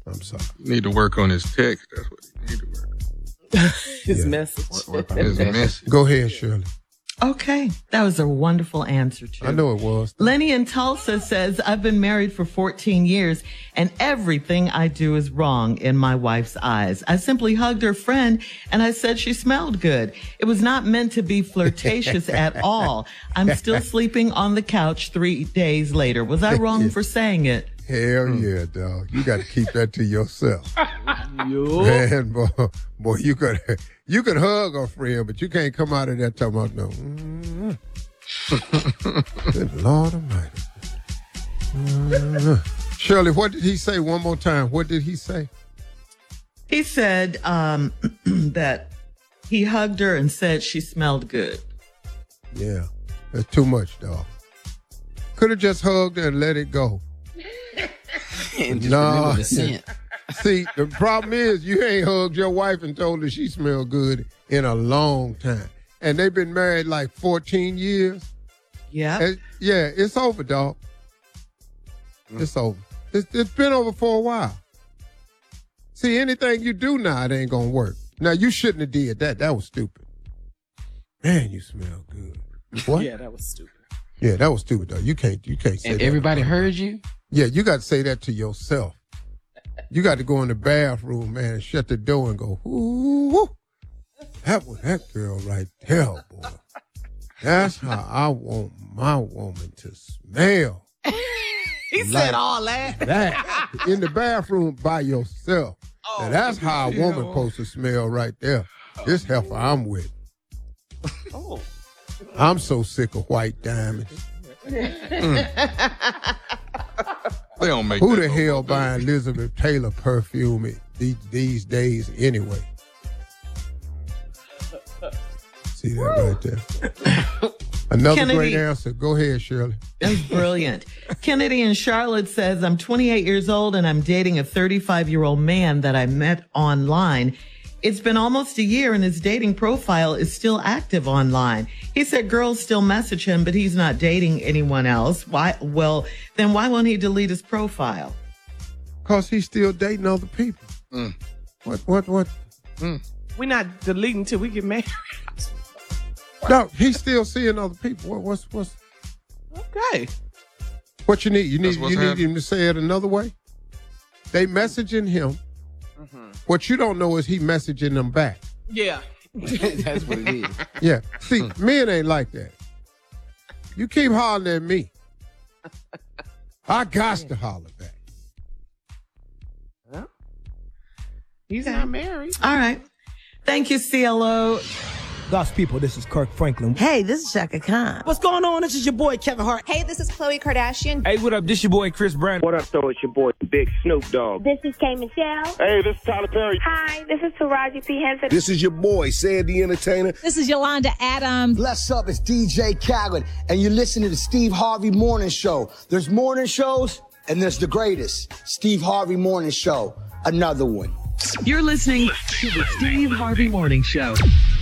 I'm sorry. Need to work on his text. That's what he need to work on. His message. Work on his message. Go ahead, Shirley. Okay, that was a wonderful answer, too. I know it was. Lenny in Tulsa says, I've been married for 14 years and everything I do is wrong in my wife's eyes. I simply hugged her friend and I said she smelled good. It was not meant to be flirtatious at all. I'm still sleeping on the couch 3 days later. Was I wrong for saying it? Hell yeah, dog. You got to keep that to yourself. Man, boy, you could hug a friend, but you can't come out of there talking about no. Good Lord Almighty. Shirley, what did he say one more time? What did he say? He said that he hugged her and said she smelled good. Yeah, that's too much, dog. Could have just hugged her and let it go. And just remember the scent. See, the problem is you ain't hugged your wife and told her she smelled good in a long time. And they've been married like 14 years. Yeah. Yeah, it's over, dog. It's over. It's been over for a while. See, anything you do now, it ain't gonna work. Now, you shouldn't have did that. That was stupid. Man, you smell good. What? Yeah, that was stupid. Yeah, that was stupid, though. You can't say that. And everybody heard you? Yeah, you got to say that to yourself. You got to go in the bathroom, man, and shut the door and go, ooh, that was that girl right there, boy. That's how I want my woman to smell. He said all that. That. In the bathroom by yourself. Now, that's how a woman supposed to smell right there. This heifer I'm with. Oh. I'm so sick of white diamonds. They don't make Who that the no hell more, buying Elizabeth Taylor perfume these days anyway? See that right there? Another Kennedy. great answer. Go ahead, Shirley. That's brilliant. Kennedy in Charlotte says, I'm 28 years old and I'm dating a 35-year-old man that I met online. It's been almost a year and his dating profile is still active online. He said girls still message him, but he's not dating anyone else. Why? Well, then why won't he delete his profile? Because he's still dating other people. What? We're not deleting till we get married. No, he's still seeing other people. What's Okay. what you need? You need what's him happening. to say it another way? They messaging him. What you don't know is he messaging them back. Yeah. That's what it is. Yeah. See, men ain't like that. You keep hollering at me. I got to holler back. Well, he's not married. All right. Thank you, CLO. God's people, this is Kirk Franklin. Hey, this is Shaka Khan. What's going on? This is your boy Kevin Hart. Hey, this is Khloe Kardashian. Hey, what up? This your boy Chris Brown. What up, though? It's your boy, Big Snoop Dogg. This is K. Michelle. Hey, this is Tyler Perry. Hi, this is Taraji P. Henson. This is your boy, Sandy Entertainer. This is Yolanda Adams. Bless up, it's DJ Khaled, and you're listening to the Steve Harvey Morning Show. There's morning shows, and there's the greatest, Steve Harvey Morning Show, another one. You're listening to the Steve Harvey Morning Show.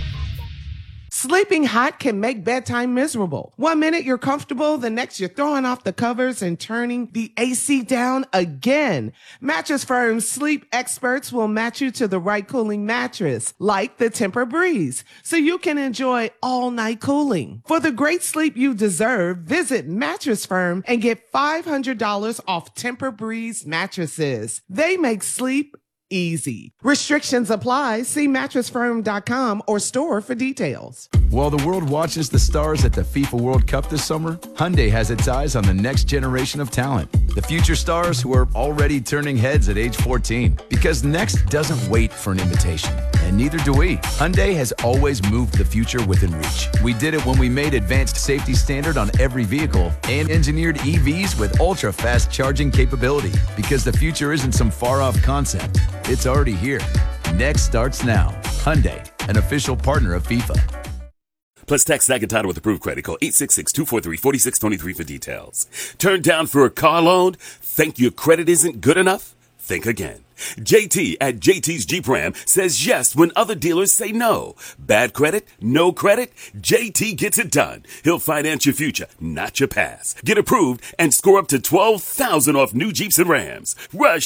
Sleeping hot can make bedtime miserable. 1 minute you're comfortable, the next you're throwing off the covers and turning the AC down again. Mattress Firm's sleep experts will match you to the right cooling mattress, like the Tempur-Breeze, so you can enjoy all-night cooling. For the great sleep you deserve, visit Mattress Firm and get $500 off Tempur-Breeze mattresses. They make sleep easy. Restrictions apply. See mattressfirm.com or store for details. While the world watches the stars at the FIFA World Cup this summer, Hyundai has its eyes on the next generation of talent. The future stars who are already turning heads at age 14. Because next doesn't wait for an invitation. And neither do we. Hyundai has always moved the future within reach. We did it when we made advanced safety standard on every vehicle and engineered EVs with ultra-fast charging capability. Because the future isn't some far-off concept. It's already here. Next starts now. Hyundai, an official partner of FIFA. Plus tax, tag, and title with approved credit. Call 866-243-4623 for details. Turned down for a car loan? Think your credit isn't good enough? Think again. JT at JT's Jeep Ram says yes when other dealers say no. Bad credit? No credit? JT gets it done. He'll finance your future, not your past. Get approved and score up to $12,000 off new Jeeps and Rams. Rush